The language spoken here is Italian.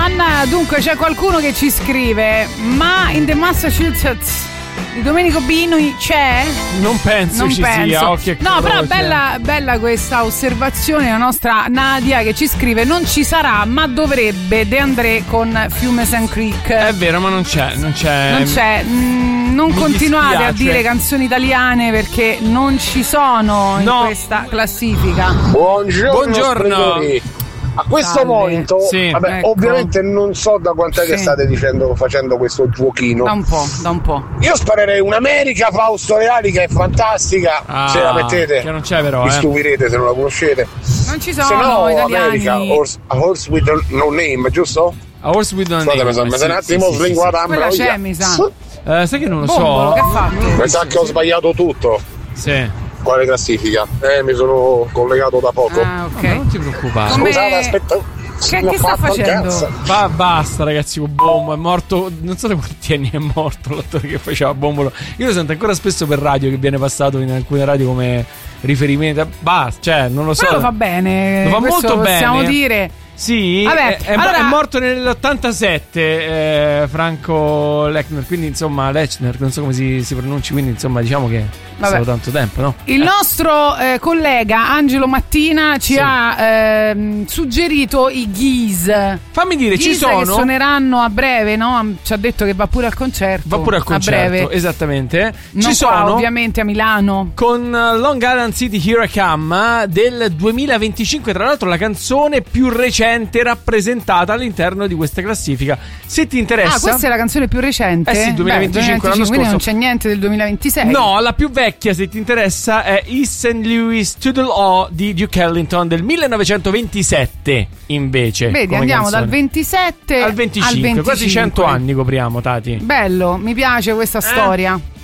Dunque c'è qualcuno che ci scrive: ma in The Massachusetts di Domenico Bini c'è? Non penso sia. Occhio no, però bella questa osservazione. La nostra Nadia che ci scrive: non ci sarà, ma dovrebbe De André con Fiumes and Creek. È vero, ma non c'è. Non continuate a dire canzoni italiane perché non ci sono in questa classifica. Buongiorno. A questo momento, ecco. Ovviamente non so da quant'è che state facendo questo giochino. Da un po'. Io sparerei un'America Fausto Reali che è fantastica. Se la mettete, che non c'è però. Vi stupirete se non la conoscete. Non ci sono. Se no, italiani. America, a Horse with no Name, giusto? A Horse with no Name. Mi sa un attimo slinguata. Quella c'è, mi sa. Sai che non lo Bombolo, so. Che ha fatto? Mi sa che ho sbagliato tutto. Sì. Quale classifica? Mi sono collegato da poco. Ok. Non ti preoccupare. Scusate, aspetta. Che sta facendo? Basta ragazzi, con Bombo è morto. Non so da quanti anni è morto l'attore che faceva Bombolo. Io lo sento ancora spesso per radio, che viene passato in alcune radio come riferimento. Basta, non lo so. Però lo fa bene. Lo fa molto bene. Possiamo dire. Sì, vabbè, è morto nell'87 Franco Lechner, quindi insomma Lechner, non so come si pronunci, quindi insomma diciamo che è stato tanto tempo, no? Il nostro collega Angelo Mattina ci ha suggerito i Geese. Fammi dire, ci sono che suoneranno a breve, no? Ci ha detto che va pure al concerto. Va pure al concerto, a breve. Esattamente. Non ci sono ovviamente a Milano con Long Island City Here I Come del 2025, tra l'altro la canzone più recente rappresentata all'interno di questa classifica. Se ti interessa. Questa è la canzone più recente? Sì, 2025, l'anno quindi scorso. non c'è niente del 2026. No, la più vecchia, se ti interessa, è East St. Louis Toodle O di Duke Ellington del 1927, invece. Vedi, andiamo canzone. dal 27 al 25, quasi 100 anni copriamo, Tati. Bello, mi piace questa storia.